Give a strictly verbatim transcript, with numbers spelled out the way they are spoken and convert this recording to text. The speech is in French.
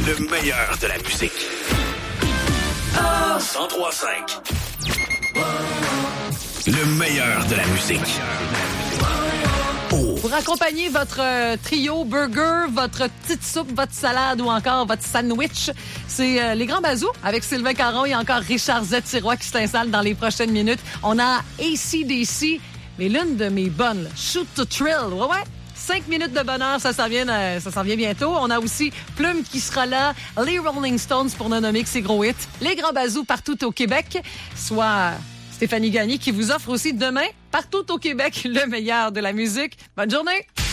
Le meilleur de la musique. Oh! cent trois cinq. Le meilleur de la musique. Oh. Pour accompagner votre euh, trio burger, votre petite soupe, votre salade ou encore votre sandwich, c'est euh, les Grands Bazous avec Sylvain Caron et encore Richard Z-Tirois qui s'installe dans les prochaines minutes. On a A C D C, mais l'une de mes bonnes, là, Shoot to Thrill. Ouais, ouais. Cinq minutes de bonheur, ça s'en vient, euh, ça s'en vient bientôt. On a aussi Plume qui sera là, les Rolling Stones pour ne nommer que ses gros hits, les Grands Bazous partout au Québec, soit Stéphanie Gagné qui vous offre aussi demain, partout au Québec, le meilleur de la musique. Bonne journée!